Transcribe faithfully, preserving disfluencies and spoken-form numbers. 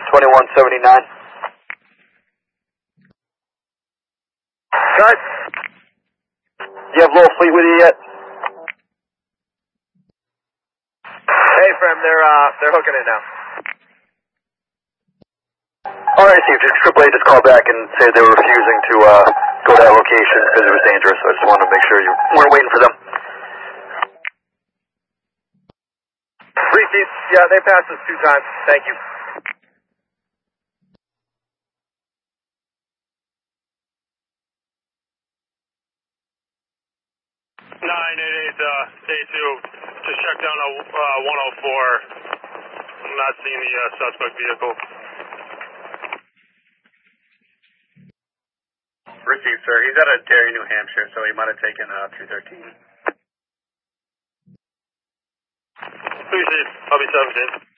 twenty-one seventy-nine. Cut. You have Little Fleet with you yet? Hey, Frem, they're, uh, they're hooking it now. Alright, see if triple A just call back and say they were refusing to uh, go to that location because it was dangerous. I just wanted to make sure you weren't waiting for them. Repeat. Yeah, they passed us two times. Thank you. nine eight eight, uh, A two, just check down a uh, one oh four. I'm not seeing the uh, suspect vehicle. Received, sir. He's out of Derry, New Hampshire, so he might have taken uh, two thirteen. Appreciate it. I'll be seventeen.